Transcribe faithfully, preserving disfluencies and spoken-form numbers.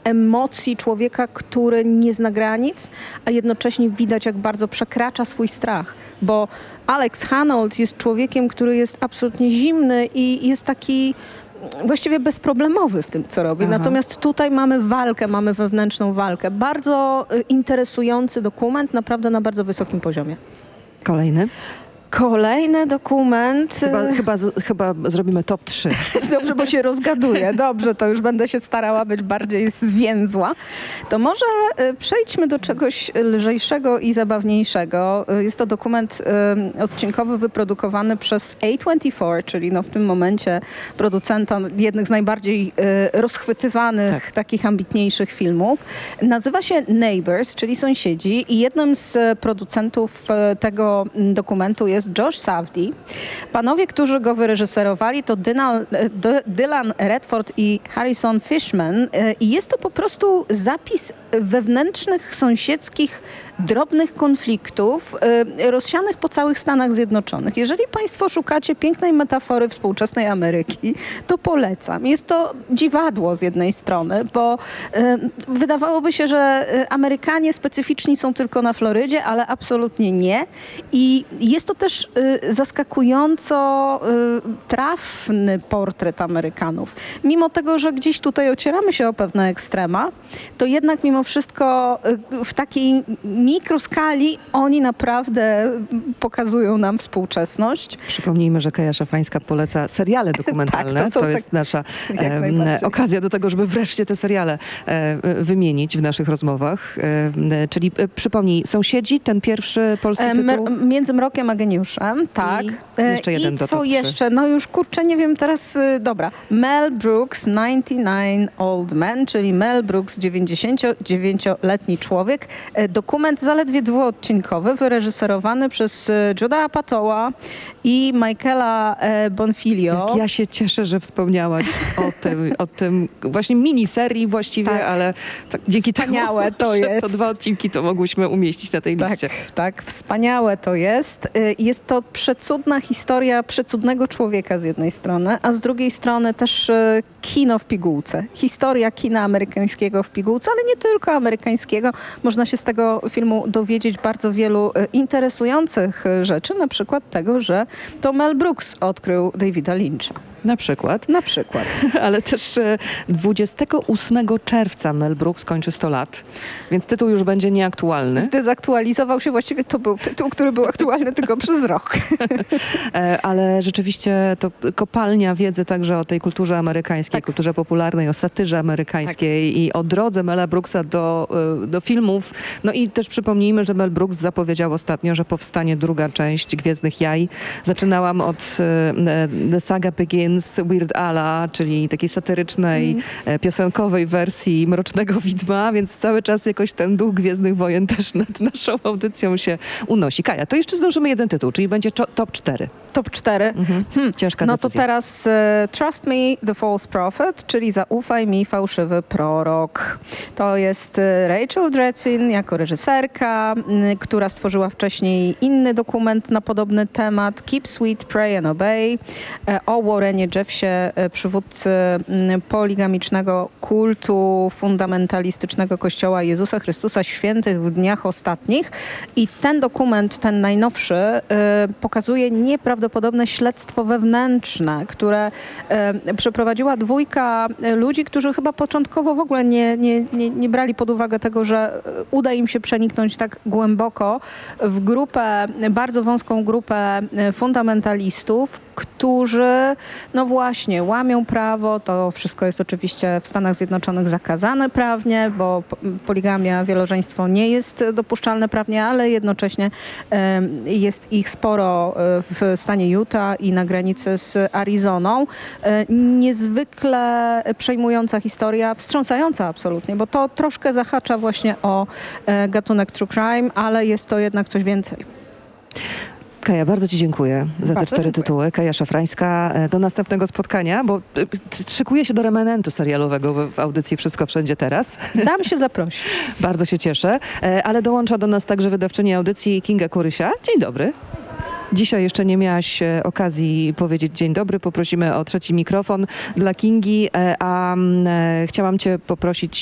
emocji człowieka, który nie zna granic, a jednocześnie widać, jak bardzo przekracza swój strach, bo Alex Honnold jest człowiekiem, który jest absolutnie zimny i jest taki właściwie bezproblemowy w tym, co robi. Aha. Natomiast tutaj mamy walkę, mamy wewnętrzną walkę. Bardzo y, interesujący dokument, naprawdę na bardzo wysokim poziomie. Kolejny. Kolejny dokument. Chyba, chyba, z- chyba zrobimy top trzy. Dobrze, bo się rozgaduję. Dobrze, to już będę się starała być bardziej zwięzła. To może y, przejdźmy do czegoś lżejszego i zabawniejszego. Y, Jest to dokument y, odcinkowy wyprodukowany przez A dwadzieścia cztery, czyli no w tym momencie producenta jednych z najbardziej y, rozchwytywanych, Tak. takich ambitniejszych filmów. Nazywa się Neighbors, czyli Sąsiedzi, i jednym z producentów y, tego mm, dokumentu jest Josh Safdie. Panowie, którzy go wyreżyserowali, to Dylan, D- Dylan Redford i Harrison Fishman. Y, I jest to po prostu zapis wewnętrznych, sąsiedzkich, drobnych konfliktów y, rozsianych po całych Stanach Zjednoczonych. Jeżeli państwo szukacie pięknej metafory współczesnej Ameryki, to polecam. Jest to dziwadło z jednej strony, bo y, wydawałoby się, że y, Amerykanie specyficzni są tylko na Florydzie, ale absolutnie nie. I jest to też y, zaskakująco y, trafny portret Amerykanów. Mimo tego, że gdzieś tutaj ocieramy się o pewne ekstrema, to jednak mimo wszystko y, w takiej mikroskali oni naprawdę pokazują nam współczesność. Przypomnijmy, że Kaja Szafrańska poleca seriale dokumentalne. Tak, to są to jest sek- nasza Jak em, najbardziej. okazja do tego, żeby wreszcie te seriale e, wymienić w naszych rozmowach. E, e, czyli e, przypomnij, Sąsiedzi, ten pierwszy polski E, tytuł. mer- Między mrokiem a geniuszem, tak. I E, jeszcze jeden I do co top trzy. jeszcze? No już kurczę, nie wiem teraz, y, dobra. Mel Brooks, dziewięćdziesiąt dziewięć Old Men, czyli Mel Brooks, dziewięćdziesięcioletni człowiek. E, Dokument zaledwie dwuodcinkowy, wyreżyserowany przez e, Juda Apatoła i Michaela e, Bonfiglio. Jak ja się cieszę, że wspomniałaś o tym, o tym właśnie miniserii właściwie, Tak. ale tak, dzięki Wspaniałe temu, to że jest. to dwa odcinki to mogłyśmy umieścić na tej Tak, liście. tak, wspaniałe to jest. Y, Jest to przecudna historia przecudnego człowieka z jednej strony, a z drugiej strony też y, kino w pigułce. Historia kina amerykańskiego w pigułce, ale nie tylko amerykańskiego. Można się z tego filmu dowiedzieć bardzo wielu y, interesujących y, rzeczy, na przykład tego, że to Mel Brooks odkrył Davida Lyncha. Na przykład. Na przykład. Ale też e, dwudziestego ósmego czerwca Mel Brooks kończy sto lat, więc tytuł już będzie nieaktualny. Zdezaktualizował się, właściwie to był tytuł, który był aktualny tylko przez rok. E, ale rzeczywiście to kopalnia wiedzy także o tej kulturze amerykańskiej, Tak. kulturze popularnej, o satyrze amerykańskiej i o drodze Mela Brooksa do, e, do filmów. No i też przypomnijmy, że Mel Brooks zapowiedział ostatnio, że powstanie druga część Gwiezdnych Jaj. Zaczynałam od e, The Saga Begins Weird Ala, czyli takiej satyrycznej, Mm. e, piosenkowej wersji Mrocznego Widma, więc cały czas jakoś ten duch Gwiezdnych Wojen też nad naszą audycją się unosi. Kaja, to jeszcze zdążymy jeden tytuł, czyli będzie czo- top cztery. Top cztery. Mhm. Ciężka No to decyzja. teraz e, Trust Me, The False Prophet, czyli Zaufaj mi, fałszywy prorok. To jest e, Rachel Dratsin jako reżyserka, m, która stworzyła wcześniej inny dokument na podobny temat, Keep Sweet, Pray and Obey, e, o Warrenie Jeffsie, e, przywódcy m, poligamicznego kultu fundamentalistycznego Kościoła Jezusa Chrystusa Świętych w dniach ostatnich. I ten dokument, ten najnowszy, e, pokazuje nieprawdopodobne śledztwo wewnętrzne, które e, przeprowadziła dwójka e, ludzi, którzy chyba początkowo w ogóle nie, nie, nie, nie brali pod uwagę tego, że e, uda im się przeniknąć tak głęboko w grupę, bardzo wąską grupę e, fundamentalistów, którzy no właśnie łamią prawo. To wszystko jest oczywiście w Stanach Zjednoczonych zakazane prawnie, bo po- poligamia, wielożeństwo nie jest dopuszczalne prawnie, ale jednocześnie e, jest ich sporo e, w stanie Utah i na granicy z Arizoną. E, Niezwykle przejmująca historia, wstrząsająca absolutnie, bo to troszkę zahacza właśnie o e, gatunek true crime, ale jest to jednak coś więcej. Kaja, bardzo ci dziękuję za te Bardzo cztery dziękuję. tytuły. Kaja Szafrańska, e, do następnego spotkania, bo e, c- szykuję się do remanentu serialowego w- w audycji Wszystko Wszędzie Teraz. Dam się zaprosić. Bardzo się cieszę, e, ale dołącza do nas także wydawczyni audycji Kinga Kurysia. Dzień dobry. Dzisiaj jeszcze nie miałaś e, okazji powiedzieć dzień dobry. Poprosimy o trzeci mikrofon dla Kingi, e, a mm, e, chciałam cię poprosić